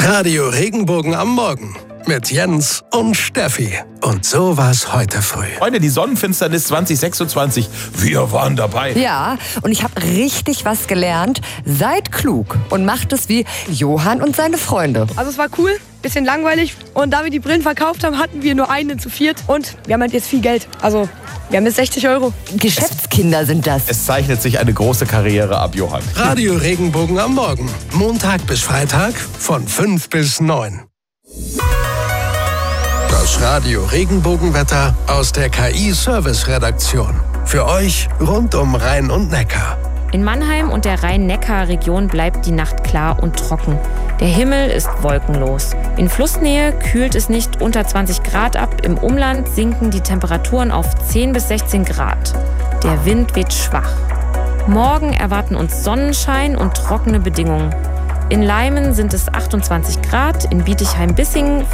Radio Regenbogen am Morgen mit Jens und Steffi. Und so war's heute früh. Freunde, die Sonnenfinsternis 2026, wir waren dabei. Ja, und ich habe richtig was gelernt. Seid klug und macht es wie Johann und seine Freunde. Also es war cool, bisschen langweilig. Und da wir die Brillen verkauft haben, hatten wir nur einen zu viert. Und wir haben halt jetzt viel Geld. Also wir haben jetzt 60 €. Geschäftskinder sind das. Es zeichnet sich eine große Karriere ab, Johann. Radio Regenbogen am Morgen. Montag bis Freitag von 5 bis 9. Das Radio Regenbogenwetter aus der KI-Service-Redaktion. Für euch rund um Rhein und Neckar. In Mannheim und der Rhein-Neckar-Region bleibt die Nacht klar und trocken. Der Himmel ist wolkenlos. In Flussnähe kühlt es nicht unter 20 Grad ab. Im Umland sinken die Temperaturen auf 10 bis 16 Grad. Der Wind weht schwach. Morgen erwarten uns Sonnenschein und trockene Bedingungen. In Leimen sind es 28 Grad, in Bietigheim-Bissingen